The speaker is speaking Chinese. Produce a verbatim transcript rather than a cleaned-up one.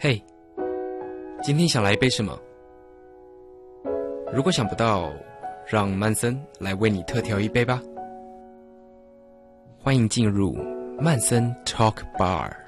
嘿，今天想来一杯什么？如果想不到，让曼森来为你特调一杯吧。欢迎进入曼森 Talk Bar。